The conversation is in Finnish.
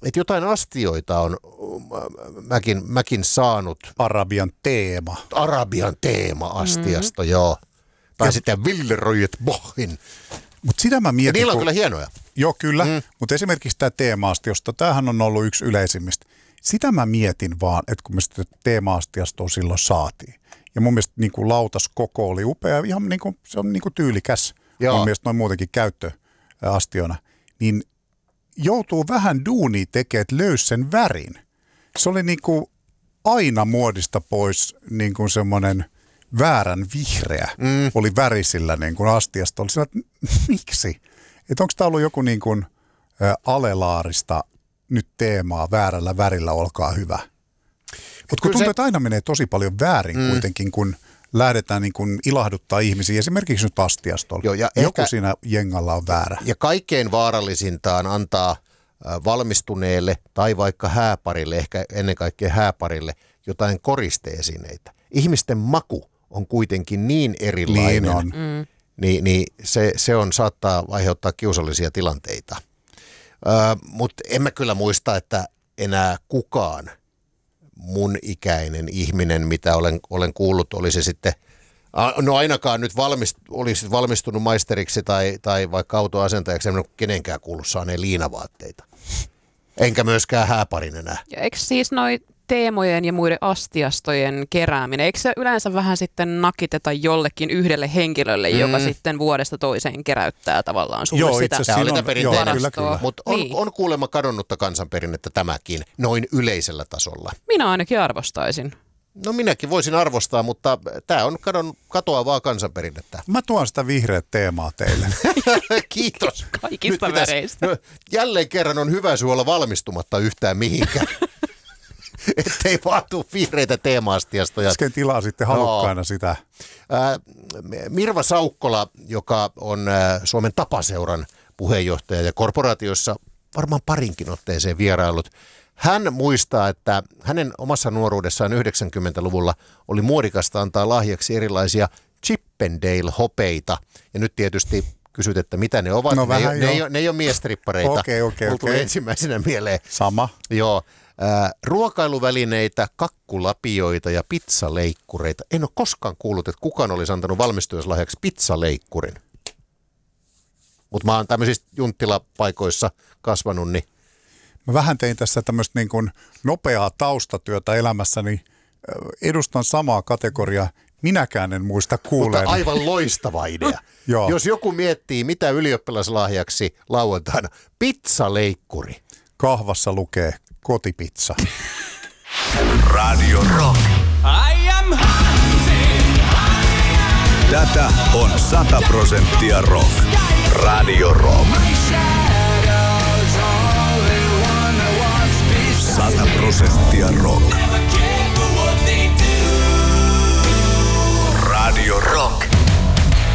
että jotain astioita on mäkin saanut. Arabian teema astiasta, joo. Tai sitten Willeroyet Bohin. Mutta sitä mä mietin. Ja niillä on kyllä hienoja. Joo, kyllä. Mutta esimerkiksi tämä teema-astiosta, tämähän on ollut yksi yleisimmistä. Sitä mä mietin vaan, että kun me sitä teema-astiastoa silloin saatiin. Ja mun mielestä niin kuin lautaskoko oli upea, ihan niin kuin, se on niin kuin tyylikäs. Mun mielestä noin muutenkin käyttöastiona. Niin joutuu vähän duunia tekemään, että löysi sen värin. Se oli niin kuin aina muodista pois niin kuin semmoinen väärän vihreä oli värisillä niin kuin astiasta. Oli sillä, että miksi? Että onko tämä ollut joku niin kuin alelaarista nyt teemaa väärällä värillä, olkaa hyvä. Mutta kun tuntuu, että aina menee tosi paljon väärin kuitenkin, kun lähdetään niin kuin ilahduttaa ihmisiä, esimerkiksi nyt astiastolla. Joo, ja joku siinä jengalla on väärä. Ja kaikkein vaarallisinta on antaa valmistuneelle tai vaikka hääparille, ehkä ennen kaikkea hääparille, jotain koristeesineitä. Ihmisten maku on kuitenkin niin erilainen, niin se saattaa aiheuttaa kiusallisia tilanteita. Mutta en mä kyllä muista, että enää kukaan mun ikäinen ihminen, mitä olen kuullut, oli se sitten, no ainakaan nyt olisi valmistunut maisteriksi tai vaikka autoasentajaksi, en ole kenenkään kuullut saaneen liinavaatteita. Enkä myöskään hääparin enää. Ja eikö siis noi teemojen ja muiden astiastojen kerääminen, eikö se yleensä vähän sitten nakiteta jollekin yhdelle henkilölle, joka sitten vuodesta toiseen keräyttää tavallaan sulle sitä varastoa? Mutta on kuulemma kadonnutta kansanperinnettä tämäkin, noin yleisellä tasolla. Minä ainakin arvostaisin. No minäkin voisin arvostaa, mutta tämä on katoavaa kansanperinnettä. Mä tuon sitä vihreät teemaa teille. Kiitos. Kaikista väreistä. Jälleen kerran on hyvä olla valmistumatta yhtään mihinkään. Ettei vaan tule vihreitä teema-astiastoja. Äsken tilaa sitten halukkaina sitä. Mirva Saukkola, joka on Suomen Tapaseuran puheenjohtaja ja korporaatiossa varmaan parinkin otteeseen vierailut. Hän muistaa, että hänen omassa nuoruudessaan 90-luvulla oli muodikasta antaa lahjaksi erilaisia Chippendale-hopeita. Ja nyt tietysti kysyt, että mitä ne ovat. No, ne ei ole miestrippareita. Okei. Tuli ensimmäisenä mieleen. Sama. Joo. Ruokailuvälineitä, kakkulapioita ja pizzaleikkureita. En ole koskaan kuullut, että kukaan olisi antanut valmistujaslahjaksi pizzaleikkurin. Mutta mä oon tämmöisissä junttilapaikoissa kasvanut, niin mä vähän tein tässä tämmöistä niin kuin nopeaa taustatyötä elämässäni. Edustan samaa kategoriaa. Minäkään en muista kuuleen. Mutta aivan loistava idea. Jos joku miettii, mitä ylioppilaslahjaksi lauantaina, pizzaleikkuri. Kahvassa lukee kotipizza. Radio Rock. I am hunting. Tätä on 100% rock. Radio Rock. 100% rock. Radio Rock.